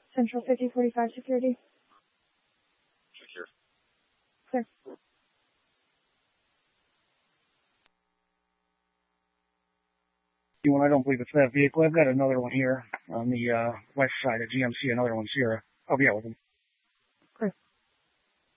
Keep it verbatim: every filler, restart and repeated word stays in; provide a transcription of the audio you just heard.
Central fifty forty-five security. Secure. Clear. One, I don't believe it's that vehicle. I've got another one here on the uh, west side of G M C. Another one's here. I'll be out with them.